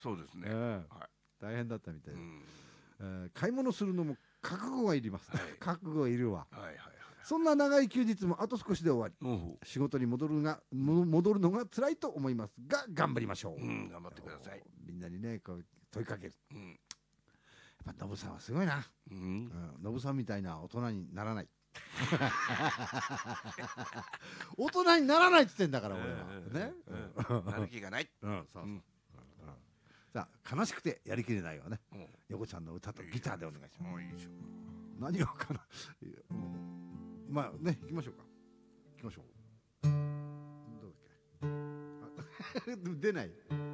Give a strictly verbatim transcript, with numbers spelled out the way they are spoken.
そうですね。 ええはい。 大変だったみたいで、 うん。 えー買い物するのも覚悟がいります、 はい覚悟いるわ。 はいはいはい。 そんな長い休日もあと少しで終わり、 おう。 仕事に戻るのがも戻るのが辛いと思いますが頑張りましょう、 うん、頑張ってください。 みんなにねこう問いかける。 うん。 やっぱノブさんはすごいな、 うん。 うんノブさんみたいな大人にならない大人にならないって言ってんだから俺はね、 なる気がない。 うんそうそう、 うんさあ悲しくてやりきれないわね、 うん横ちゃんの歌とギターでお願いします。 もういいでしょ。 何がかないやうんまあね行きましょうか、行きましょう。どうだっけあ出ない。